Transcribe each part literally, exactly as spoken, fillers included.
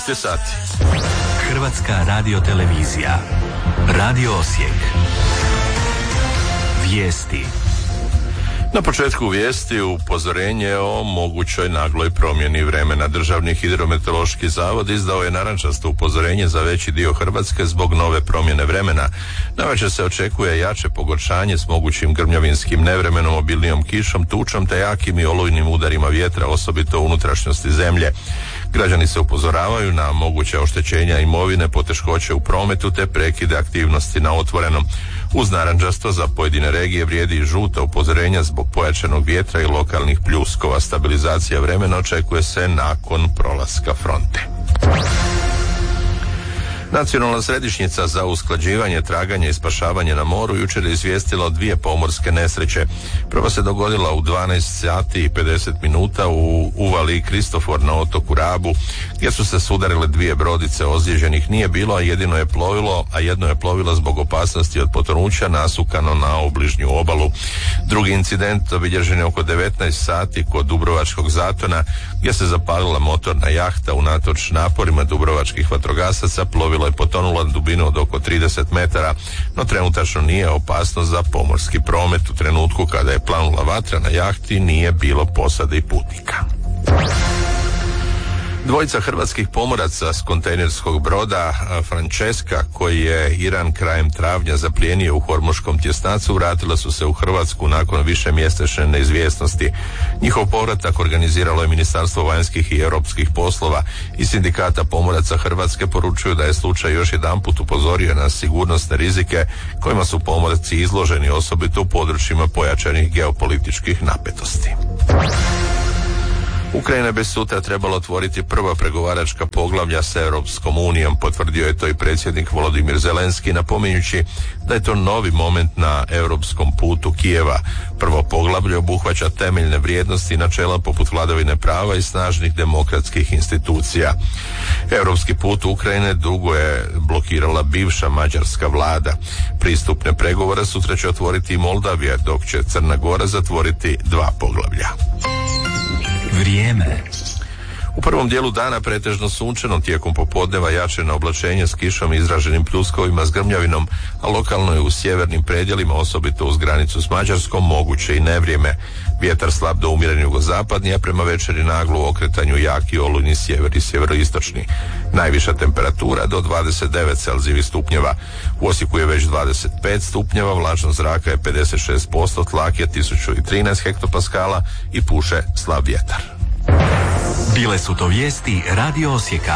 sati. Hrvatska radiotelevizija. Radio Osijek. Vijesti. Na početku vijesti upozorenje o mogućoj nagloj promjeni vremena. Državni hidrometeorološki zavod izdao je narančasto upozorenje za veći dio Hrvatske zbog nove promjene vremena. Navečer se očekuje jače pogoršanje s mogućim grmljavinskim nevremenom, obilnijom kišom, tučom te jakim i olujnim udarima vjetra, osobito u unutrašnjosti zemlje. Građani se upozoravaju na moguće oštećenja imovine, poteškoće u prometu te prekide aktivnosti na otvorenom. Uz narančasto za pojedine regije vrijedi i žuta upozorenja zbog pojačanog vjetra i lokalnih pljuskova. Stabilizacija vremena očekuje se nakon prolaska fronte. Nacionalna središnjica za usklađivanje, traganje i spašavanje na moru jučer je izvijestila o dvije pomorske nesreće. Prva se dogodila u dvanaest sati i pedeset minuta u uvali Kristofor na otoku Rabu, gdje su se sudarile dvije brodice. Ozlijeđenih nije bilo, a jedino je plovilo, a jedno je plovilo zbog opasnosti od potonuća nasukano na obližnju obalu. Drugi incident obilježen je oko devetnaest sati kod Dubrovačkog zatona, gdje se zapalila motorna jahta. Unatoč naporima dubrovačkih vatrogasaca plovilo je potonulo na dubinu od oko trideset metara, no trenutačno nije opasnost za pomorski promet. U trenutku kada je planula vatra na jahti nije bilo posade i putnika. Dvojica hrvatskih pomoraca s kontejnerskog broda Francesca, koji je Iran krajem travnja zaplijenio u Hormuškom tjesnacu, vratila su se u Hrvatsku nakon višemjesečne neizvjesnosti. Njihov povratak organiziralo je Ministarstvo vanjskih i europskih poslova i Sindikata pomoraca Hrvatske poručuju da je slučaj još jedanput upozorio na sigurnosne rizike kojima su pomorci izloženi, osobito u područjima pojačanih geopolitičkih napetosti. Ukrajina bi sutra trebala otvoriti prva pregovaračka poglavlja s Europskom unijom, potvrdio je to i predsjednik Volodimir Zelenski, napominjući da je to novi moment na europskom putu Kijeva. Prvo poglavlje obuhvaća temeljne vrijednosti i načela poput vladavine prava i snažnih demokratskih institucija. Europski put Ukrajine dugo je blokirala bivša mađarska vlada. Pristupne pregovore sutra će otvoriti i Moldavija, dok će Crna Gora zatvoriti dva poglavlja. Vrijeme. U prvom dijelu dana pretežno sunčano, tijekom popodneva jačeno oblačenje s kišom i izraženim pljuskovima s grmljavinom, a lokalno je u sjevernim predjelima, osobito uz granicu s Mađarskom, moguće i nevrijeme. Vjetar slab do umjeren jugozapadni, a prema večeri naglo u okretanju jaki olujni sjever i sjeveroistočni. Najviša temperatura do dvadeset devet Celzijevih stupnjeva. U Osijeku je već dvadeset pet stupnjeva, vlažnost zraka je pedeset šest posto, tlak je tisuću trinaest hektopaskala i puše slab vjetar. Bile su to vijesti Radio Osijeka.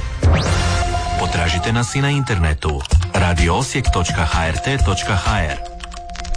Potražite nas i na internetu radio osijek točka h r t točka h r.